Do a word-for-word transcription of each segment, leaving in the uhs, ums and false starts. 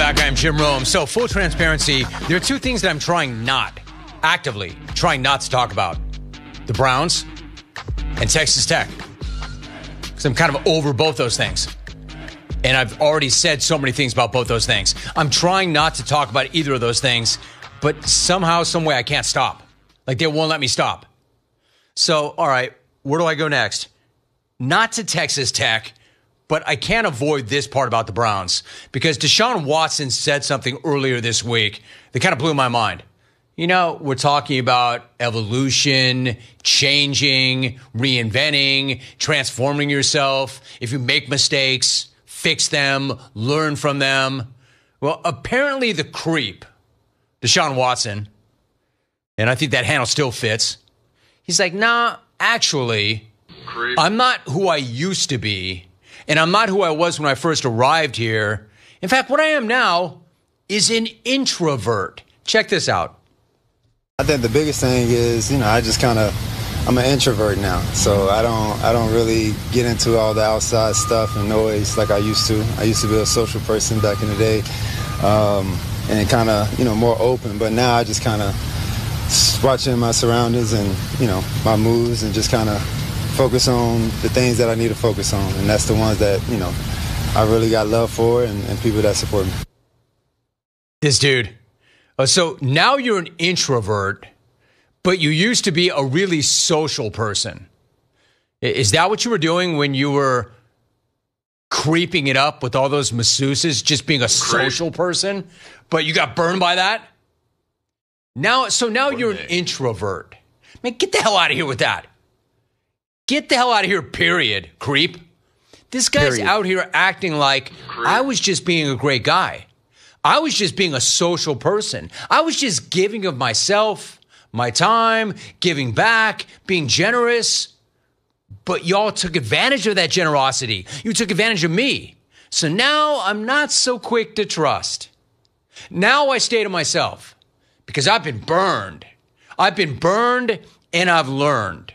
back. I'm Jim Rome. So, full transparency, there are two things that I'm trying not, actively trying not to talk about. The Browns and Texas Tech. Because I'm kind of over both those things. And I've already said so many things about both those things. I'm trying not to talk about either of those things, but somehow, some way, I can't stop. Like, they won't let me stop. So, all right, where do I go next? Not to Texas Tech, but I can't avoid this part about the Browns. Because Deshaun Watson said something earlier this week that kind of blew my mind. You know, we're talking about evolution, changing, reinventing, transforming yourself. If you make mistakes, fix them, learn from them. Well, apparently the creep, Deshaun Watson, and I think that handle still fits, he's like, nah, actually, creep. I'm not who I used to be, and I'm not who I was when I first arrived here. In fact, what I am now is an introvert. Check this out. I think the biggest thing is, you know, I just kind of, I'm an introvert now, so I don't, I don't really get into all the outside stuff and noise like I used to. I used to be a social person back in the day, um, and kind of, you know, more open. But now I just kind of watching my surroundings and, you know, my moves, and just kind of focus on the things that I need to focus on, and that's the ones that, you know, I really got love for, and, and people that support me. This dude. Uh, so now you're an introvert, but you used to be a really social person. Is that what you were doing when you were creeping it up with all those masseuses, just being a social person, but you got burned by that? Now, so now you're an introvert. Man, get the hell out of here with that. Get the hell out of here, period, creep. This guy's period. Out here acting like I was just being a great guy. I was just being a social person. I was just giving of myself, my time, giving back, being generous. But y'all took advantage of that generosity. You took advantage of me. So now I'm not so quick to trust. Now I stay to myself because I've been burned. I've been burned and I've learned.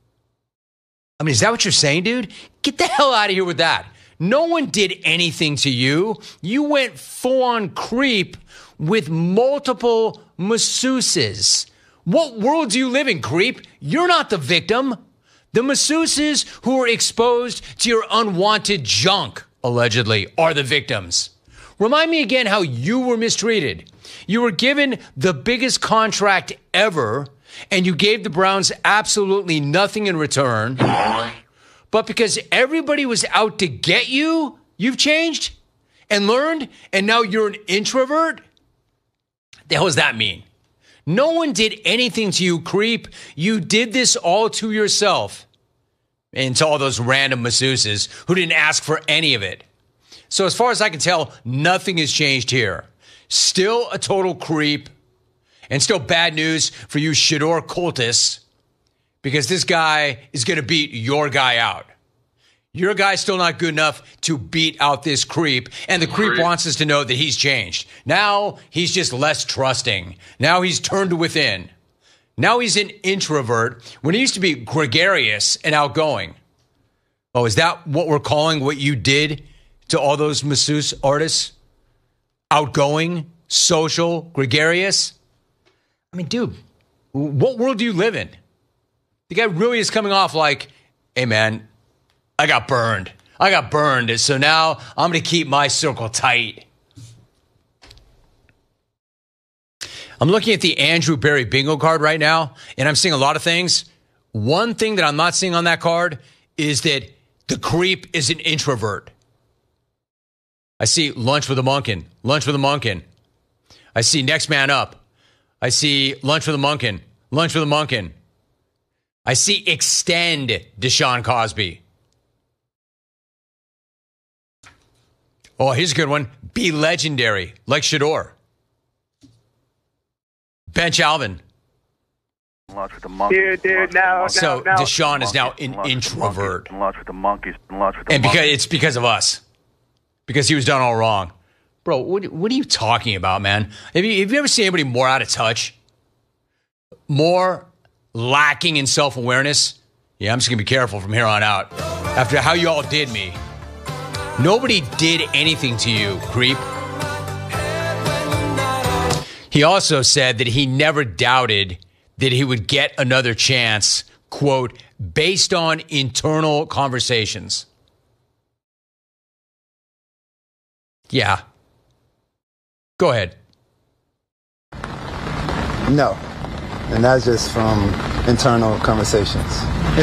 I mean, is that what you're saying, dude? Get the hell out of here with that. No one did anything to you. You went full-on creep with multiple masseuses. What world do you live in, creep? You're not the victim. The masseuses who were exposed to your unwanted junk, allegedly, are the victims. Remind me again how you were mistreated. You were given the biggest contract ever, and you gave the Browns absolutely nothing in return. But because everybody was out to get you, you've changed and learned, and now you're an introvert? The hell does that mean? No one did anything to you, creep. You did this all to yourself. And to all those random masseuses who didn't ask for any of it. So as far as I can tell, nothing has changed here. Still a total creep. And still bad news for you Shedeur cultists. Because this guy is going to beat your guy out. Your guy's still not good enough to beat out this creep. And the creep wants us to know that he's changed. Now he's just less trusting. Now he's turned within. Now he's an introvert when he used to be gregarious and outgoing. Oh, is that what we're calling what you did to all those masseuse artists? Outgoing, social, gregarious? I mean, dude, what world do you live in? The guy really is coming off like, hey, man, I got burned. I got burned, so now I'm going to keep my circle tight. I'm looking at the Andrew Berry bingo card right now, and I'm seeing a lot of things. One thing that I'm not seeing on that card is that the creep is an introvert. I see lunch with a monkin, lunch with a monkin. I see next man up. I see lunch with a monkin, lunch with a monkin. I see extend Deshaun Cosby. Oh, here's a good one. Be legendary, like Shedeur. Bench Alvin. Dude, dude, no, so no, no. Deshaun is now an introvert. Lunch with the monkeys. Lunch with the and because monkeys. it's because of us. Because he was done all wrong. Bro, what, what are you talking about, man? Have you, have you ever seen anybody more out of touch? More lacking in self-awareness? Yeah, I'm just going to be careful from here on out. After how you all did me. Nobody did anything to you, creep. He also said that he never doubted that he would get another chance, quote, based on internal conversations. Yeah. Go ahead. No. And that's just from internal conversations.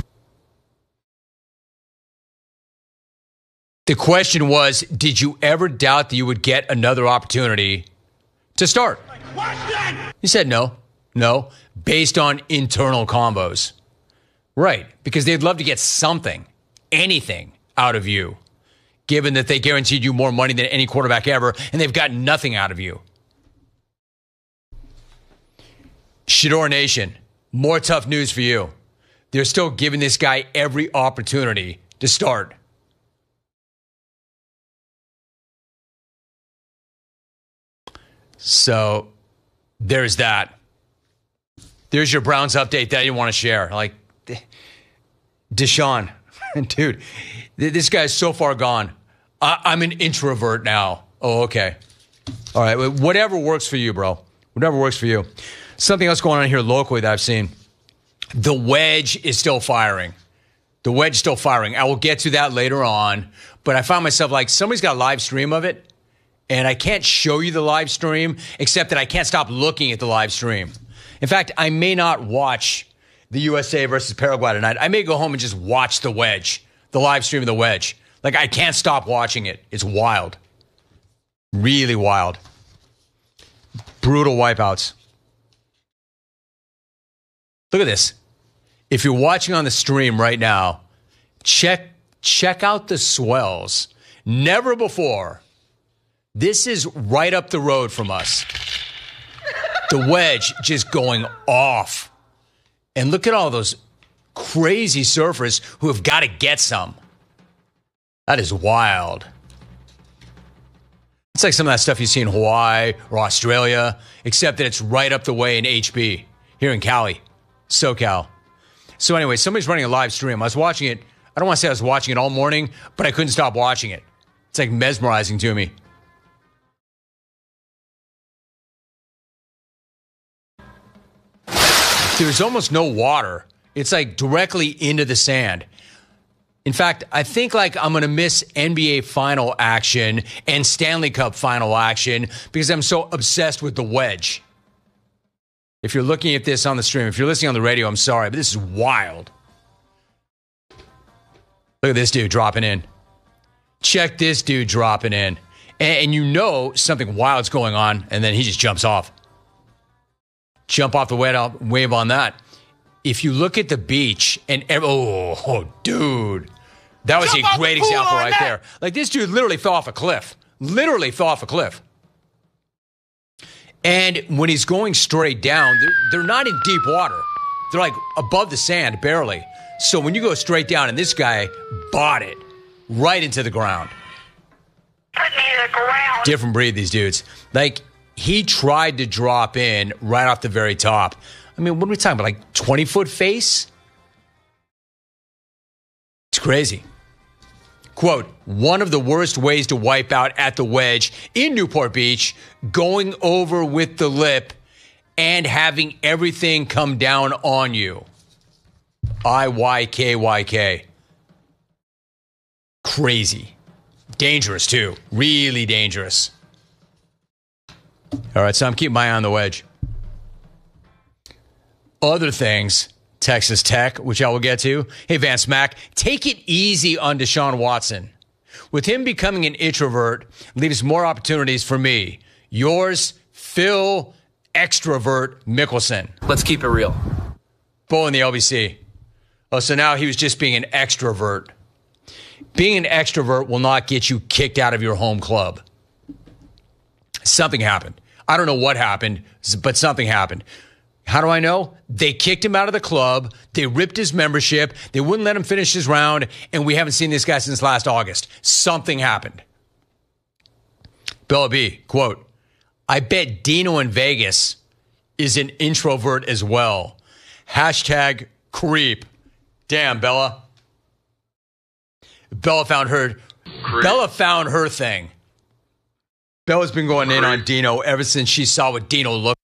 The question was, did you ever doubt that you would get another opportunity to start? He said no. No. Based on internal combos. Right. Because they'd love to get something, anything out of you, given that they guaranteed you more money than any quarterback ever, and they've got nothing out of you. Shador Nation, more tough news for you. They're still giving this guy every opportunity to start. So there's that. There's your Browns update that you want to share. Like, Deshaun, dude, this guy's so far gone. I, I'm an introvert now. Oh, okay. All right. Whatever works for you, bro. Whatever works for you. Something else going on here locally that I've seen. The wedge is still firing. The wedge is still firing. I will get to that later on. But I found myself like, somebody's got a live stream of it. And I can't show you the live stream, except that I can't stop looking at the live stream. In fact, I may not watch the U S A versus Paraguay tonight. I may go home and just watch the wedge, the live stream of the wedge. Like, I can't stop watching it. It's wild. Really wild. Brutal wipeouts. Look at this. If you're watching on the stream right now, check check out the swells. Never before. This is right up the road from us. The wedge just going off. And look at all those crazy surfers who have got to get some. That is wild. It's like some of that stuff you see in Hawaii or Australia, except that it's right up the way in H B, here in Cali, SoCal. So anyway, somebody's running a live stream. I was watching it. I don't want to say I was watching it all morning, but I couldn't stop watching it. It's like mesmerizing to me. There's almost no water. It's like directly into the sand. In fact, I think like I'm going to miss N B A final action and Stanley Cup final action because I'm so obsessed with the wedge. If you're looking at this on the stream, if you're listening on the radio, I'm sorry, but this is wild. Look at this dude dropping in. Check this dude dropping in. And, and you know something wild's going on, and then he just jumps off. Jump off the wave on that. If you look at the beach and oh, oh dude, that was Jump a great example right that. there. Like this dude literally fell off a cliff, literally fell off a cliff. And when he's going straight down, they're, they're not in deep water. They're like above the sand, barely. So when you go straight down, and this guy bought it right into the ground. Put me in the ground. Different breed, these dudes. Like. He tried to drop in right off the very top. I mean, what are we talking about? Like twenty-foot face? It's crazy. Quote, one of the worst ways to wipe out at the wedge in Newport Beach, going over with the lip and having everything come down on you. I Y K Y K. Crazy. Dangerous, too. Really dangerous. All right, so I'm keeping my eye on the wedge. Other things, Texas Tech, which I will get to. Hey, Vance Mack, take it easy on Deshaun Watson. With him becoming an introvert, leaves more opportunities for me. Yours, Phil Extrovert Mickelson. Let's keep it real. Bull in the L B C. Oh, so now he was just being an extrovert. Being an extrovert will not get you kicked out of your home club. Something happened. I don't know what happened, but something happened. How do I know? They kicked him out of the club. They ripped his membership. They wouldn't let him finish his round. And we haven't seen this guy since last August. Something happened. Bella B, quote, I bet Dino in Vegas is an introvert as well. Hashtag creep. Damn, Bella. Bella found her. Creep. Bella found her thing. Bella's been going in on Dino ever since she saw what Dino looked